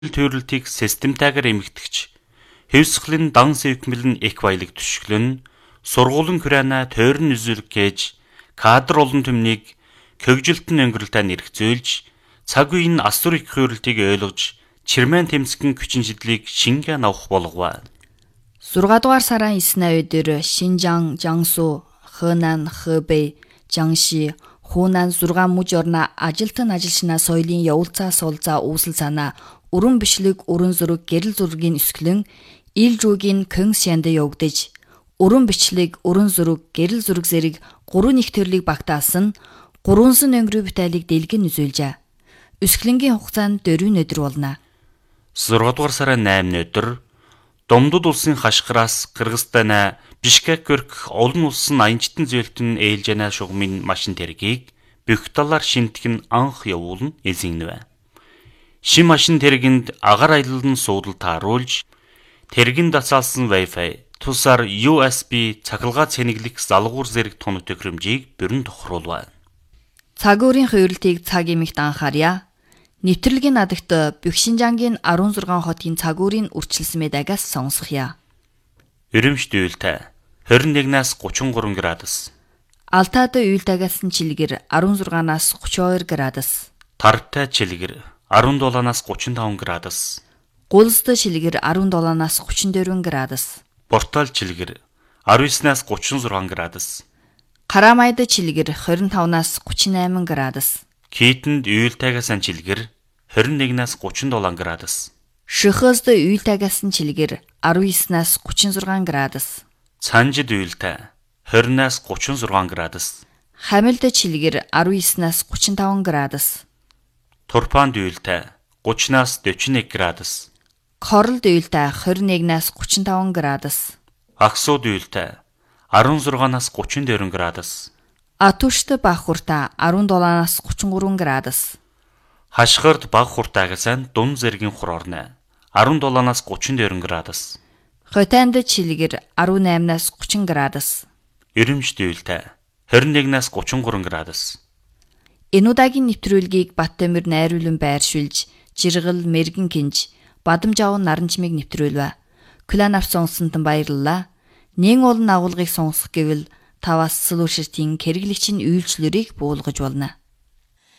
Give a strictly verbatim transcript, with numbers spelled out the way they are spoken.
төрөлтийг системтайгаар эмгэгдэгч хэвсглийн дан сэвкмэл нь их баялаг түшглэн сургуулийн хураана тойрон үзүүлэг гэж кадр олон төмнийг көгжилтэн өнгөрөлтөд нэрхцүүлж цаг үеийн асур их хөрөлтийг ойлгож чирмэн тэмцгэн хүчин шидлийг шингэн авах болгоо. сурга дугаар сарын эсний өдөр Шинжаң, Жангсу, Хэнан, Хэбэй, Жангши, Хунан зургаан мужи орно ажилтан ажилчнаа соёлын явуулцаа суулзаа үүсэл санаа уран бичлэг, уран зураг, гэрэл зургийн өсгөлөн ил жуугийн Кёнгсянд явагдаж уран бичлэг, уран зураг, гэрэл зураг зэрэг гурван их төрлийг багтаасан гурвансан өнгөрөө бүтээлийг дэлгэн үзүүлжээ. Өсгөлөнгийн хугацаанд дөрвөн өдөр болно. сурга дугаар сарын наймны өдөр Домдод улсын хашгираас Кыргызстана Бишкек гөрх олон улсын аянчтан зөөлтөн ээлжэнэ шугамын машин тэргийг бүх талаар шинтгэн анх явуулна эзэгнэвэ. Шин машин тэргэнд агаар аялалн суудал тааруулж тэргийн дацаалсан Wi-Fi тусаар ю эс би цахилгаан цэнэглэх залгуур зэрэг тоног төхөөрөмжийг бүрэн тохируулва. Цаг өөрийн хувирлтыг цаг эмэгт анхаарья. Нэвтрэлгийн надагт бүх Шинжаангийн арван зургаан хотын цаг өөрийн үрчилсэн мэдаагаас сонсохъя. Өрөмж дүүлтэй хорин нэгнээс гучин гурван градус. Алтаад уйлдагаас нь чилгэр арван зургаанаас гучин хоёр градус. Тартай чилгэр арван дулаанаас гучин таван градус. Гулсд чилгэр арван дулаанаас гучин дөрвөн градус. Портал чилгэр арван эснээс гучин зургаан градус. Карамайд чилгэр хорин тавнаас гучин найман градус. Китэнд уйлтайгаас нь чилгэр хорин нэгнээс гучин дулаан градус. Шөхөсд уйлтайгаас нь чилгэр арван эснээс гучин зургаан градус. Цанжид уйлтай хоринаас гучин зургаан градус. Хамилд чилгэр арван эснээс гучин таван градус. Турпанд уйлтай гучнаас дэвчин нэг градус. Королд уйлтай хорин нэгнээс гучин таван градус. Аксууд уйлтай арван зургаанаас гучин дөрвөн градус. Атушт баг хуртаа арван дулаанаас гучин гурван градус. Хашгирд баг хуртаагаас нь дун зэргийн хур орно. арван дулаанаас гучин дөрвөн градус. Хотанд чилгэр арван наймнаас гучин градус. Өрөмжт уйлтай хорин нэгнээс гучин гурван градус. Энэ удаагийн нэвтрүүлгийг Баттамир найруулан байршуулж, Жиргэл Мэргэн Кинж, Бадамж аван Наранчмыг нэвтрүүлвэ. Клан авч сонссонтон баярлалаа. Нэн олон агуулгыг сонсох гэвэл таваас сүлүүрширтийн хэрэглэгчийн үйлчлэлийг буулгаж болно.